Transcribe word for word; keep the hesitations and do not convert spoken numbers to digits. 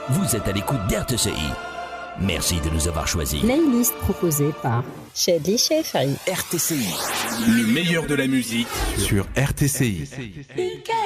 Vous êtes à l'écoute d'R T C I. Merci de nous avoir choisis. Playlist proposée par Shadly Shefari. R T C I. Le meilleur de la musique sur R T C I. Ika